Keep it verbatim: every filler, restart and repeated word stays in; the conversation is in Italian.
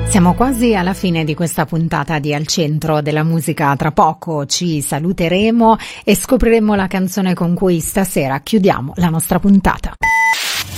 Siamo quasi alla fine di questa puntata di Al Centro della Musica. Tra poco ci saluteremo e scopriremo la canzone con cui stasera chiudiamo la nostra puntata.